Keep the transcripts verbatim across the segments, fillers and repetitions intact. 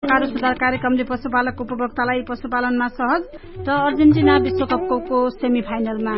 सहकार सुधार कार्यक्रमले पशुपालक उपभोक्तालाई पशुपालनमा सहज र अर्जेन्टिना विश्वकपको सेमी फाइनलमा।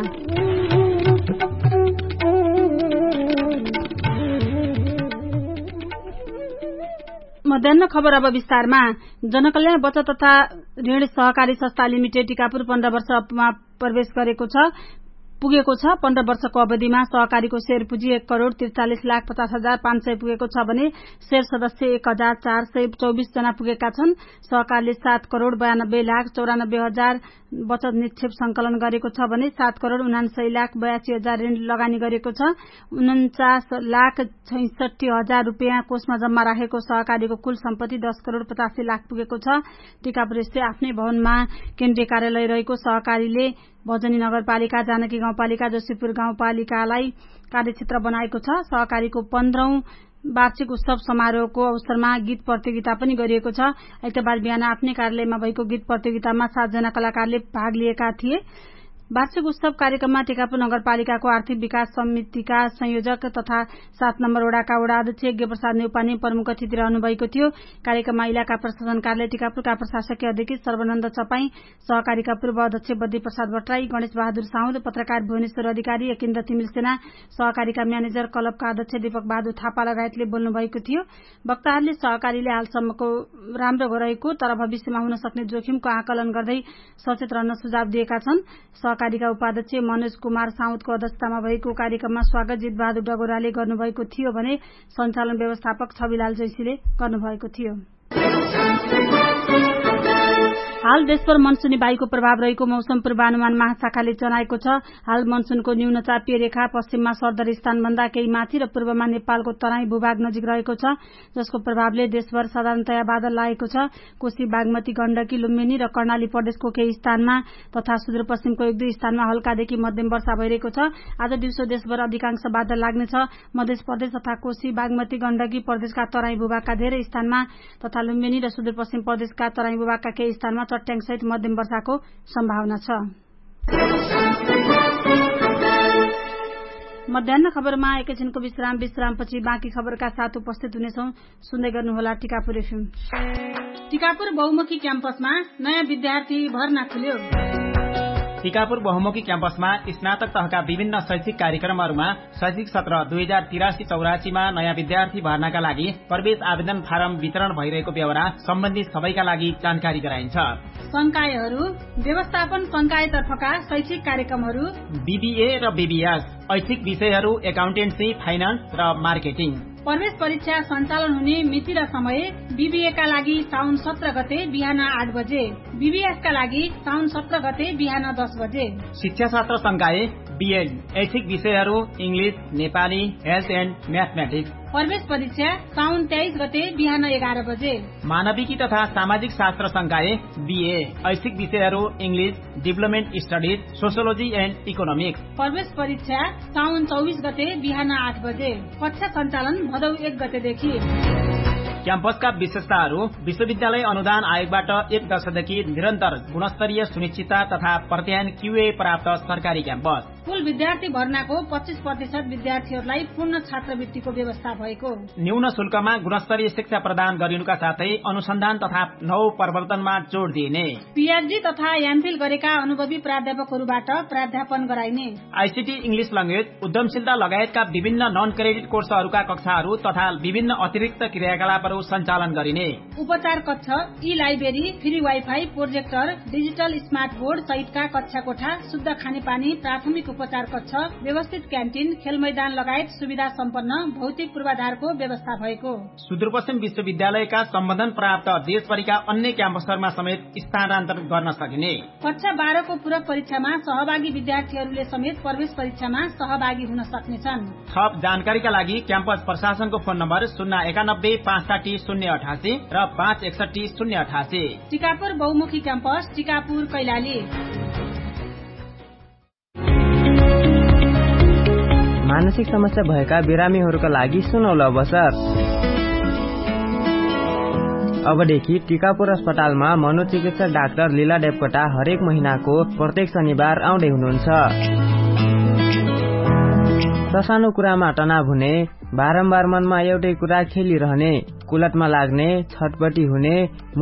मध्याह्न खबर अब विस्तारमा। जनकल्याण बचत तथा ऋण सहकारी संस्था लिमिटेड टिकापुर पन्ध्र वर्षमा प्रवेश गरेको छ पुगेको छ। पन्ध्र वर्षको अवधिमा सहकारीको शेयर पुँजी एक करोड़ त्रिचालिस लाख पचास हजार पाँच सय पुगेको छ भने शेयर सदस्य एक हजार चार सय चौबिस जना पुगेका छन्। सहकारीले सात करोड़ बयानब्बे लाख चौरानब्बे हजार बचत निक्षेप संकलन गरेको छ भने सात करोड़ उनासय लाख बयासी हजार ऋण लगानी गरेको छ। उन्चास लाख छैसठी हजार रूपियाँ कोषमा जम्मा राखेको सहकारीको कुल सम्पत्ति दस करोड़ पचासी लाख पुगेको छ। टिकापुर स्थित आफ्नै भवनमा केन्द्रीय कार्यालय रहेको सहकारीले भजनी नगरपालिका, जानकी गाउँपालिका, जोशीपुर गाउँपालिकालाई कार्यक्षेत्र बनाएको छ। सहकारीको पन्ध्रौं वार्षिक उत्सव समारोहको अवसरमा गीत प्रतियोगिता पनि गरिएको छ। आइतबार बिहान आफ्नै कार्यालयमा भएको गीत प्रतियोगितामा सातजना कलाकारले भाग लिएका थिए। वार्षिक उत्सव कार्यक्रममा टिकापुर नगरपालिकाको आर्थिक विकास समितिका संयोजक तथा सात नम्बर वडाका वडा अध्यक्ष यज्ञ प्रसाद नेउपाने प्रमुख अतिथि रहनु भएको थियो। कार्यक्रममा इलाका प्रशासन कार्यालय टिकापुरका प्रशासकीय अध्यक्ष सर्वनन्द चपाई, सहकारीका पूर्व अध्यक्ष बद्री प्रसाद भट्टराई, गणेश बहादुर साउद, पत्रकार भुवनेश्वर अधिकारी, यकिन्द्र तिमिल सेना, सहकारीका म्यानेजर क्लबका अध्यक्ष दीपक बहादुर थापा लगायतले बोल्नु भएको थियो। वक्ताहरूले सहकारीले हालसम्मको राम्रो रहेको तर भविष्यमा हुन सक्ने जोखिमको आकलन गर्दै सचेत रहन सुझाव दिएका छन्। सहकारीका उपाध्यक्ष मनोज कुमार साउदको अध्यक्षतामा भएको कार्यक्रममा स्वागत जित बहादुर डगोराले गर्नुभएको थियो भने सञ्चालन व्यवस्थापक छविलाल जैसीले गर्नुभएको थियो। हाल देशभर मनसुनी वायुको प्रभाव रहेको मौसम पूर्वानुमान महाशाखाले जनाएको छ। हाल मनसुनको न्यून चापीय रेखा पश्चिममा सरदर स्थानभन्दा केही माथि र पूर्वमा नेपालको तराई भूभाग नजिक रहेको छ, जसको प्रभावले देशभर साधारणतया बादल लागेको छ। कोशी, बागमती, गण्डकी, लुम्बिनी र कर्णाली प्रदेशको केही स्थानमा तथा सुदूरपश्चिमको एक दुई स्थानमा हल्कादेखि मध्यम वर्षा भइरहेको छ। आज दिउँसो देशभर अधिकांश बादल लाग्नेछ। मध्य प्रदेश तथा कोशी, बागमती, गण्डकी प्रदेशका तराई भूभागका धेरै स्थानमा तथा लुम्बिनी र सुदूरपश्चिम प्रदेशका तराई भूभागका केही स्थानमा चट्याङसहित मध्यम वर्षाको सम्भावना छ। मध्याह्न खबरमा एकैछिनको विश्राम विश्रामपछि बाँकी खबरका साथ उपस्थित हुनेछौं। सुन्दै गर्नुहोला टिकापुर एफएम। टिकापुर बहुमुखी क्याम्पसमा नयाँ विद्यार्थी भर्ना खुल्यो। टिकापुर बहुमुखी क्याम्पसमा स्नातक तहका विभिन्न शैक्षिक कार्यक्रमहरूमा शैक्षिक सत्र दुई हजार तिरासी चौरासीमा नयाँ विद्यार्थी भर्नाका लागि प्रवेश आवेदन फारम वितरण भइरहेको बेहोरा सम्बन्धित सबैका लागि जानकारी गराइन्छ। संकायहरू व्यवस्थापन संकायतर्फका शैक्षिक कार्यक्रमहरू बीबीए र बीबीएस, ऐच्छिक विषयहरू एकाउन्टेन्सी, फाइनान्स र मार्केटिङ। प्रवेश परीक्षा सञ्चालन हुने मिति र समय बीबीए का लागि साउन सत्र गते बिहान आठ बजे, बीबीएस का लागि साउन सत्र गते बिहान दस बजे। शिक्षा शास्त्र संकाय बीएड, ऐच्छिक विषयहरू English, Nepali, health and mathematics. प्रवेश परीक्षा साउन तेइस गते बिहान एघार बजे। मानविकी तथा सामाजिक शास्त्र संकाय बीए, ऐच्छिक विषयहरू English, development studies, sociology and economics. प्रवेश परीक्षा साउन चौबिस गते बिहान आठ बजे। कक्षा सञ्चालन भदौ एक गतेदेखि। क्याम्पसका विशेषताहरू विश्वविद्यालय अनुदान आयोगबाट एक दशकदेखि निरन्तर गुणस्तरीय सुनिश्चितता तथा प्रत्यायन क्यूए प्राप्त सरकारी क्याम्पस। कुल विद्यार्थी भर्नाको पच्चीस प्रतिशत विद्यार्थीहरूलाई पूर्ण छात्रवृत्तिको व्यवस्था भएको। न्यून शुल्कमा गुणस्तरीय शिक्षा प्रदान गरिनुका साथै अनुसन्धान तथा नव प्रवर्तनमा जोड़ दिइने। पीएचडी तथा एमफिल गरेका अनुभवी प्राध्यापकहरूबाट प्राध्यापन गराइने। आईसीटी इंग्लिश ल्याङ्ग्वेज, उद्यमशीलता लगायतका विभिन्न नन क्रेडिट कोर्सहरूका कक्षाहरू तथा विभिन्न अतिरिक्त क्रियाकलापहरू सञ्चालन गरिने। उपचार कक्ष, ई library, free wifi, projector, digital smart board सहितका कक्षा कोठा, शुद्ध खानेपानी, प्राथमिक उपचार कक्ष, व्यवस्थित क्यान्टिन, खेल मैदान लगायत सुविधा सम्पन्न भौतिक पूर्वाधारको व्यवस्था भएको। सुदूरपश्चिम विश्वविद्यालयका सम्बन्धन प्राप्त देशभरिका अन्य क्याम्पसहरूमा समेत स्थानान्तरण गर्न सकिने। कक्षा बाह्रको पूरक परीक्षामा सहभागी विद्यार्थीहरूले समेत प्रवेश परीक्षामा सहभागी हुन सक्नेछन्। थप जानकारीका लागि क्याम्पस प्रशासनको फोन नम्बर शून्य एकानब्बे पाँच साठी शून्य अठासी र पाँच एकसठी शून्य अठासी। टिकापुर बहुमुखी क्याम्पस, टिकापुर, कैलाली। मानसिक समस्या भएका बिरामीहरूका लागि सुनौलो अवसर। अबदेखि टिकापुर अस्पतालमा मनोचिकित्सक डाक्टर लीला देवकोटा हरेक महिनाको प्रत्येक शनिबार आउँदै हुनुहुन्छ। ससानो कुरामा तनाव हुने, बारम्बार मनमा एउटै कुरा खेलिरहने, कुलतमा लाग्ने, छटपटी हुने,